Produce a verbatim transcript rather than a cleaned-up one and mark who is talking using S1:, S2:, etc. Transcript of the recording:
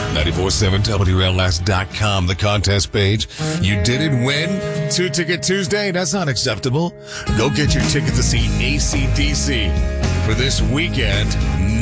S1: nine four seven W L S dot com, the contest page. You didn't win Two Ticket Tuesday? That's not acceptable. Go get your ticket to see A C D C for this weekend.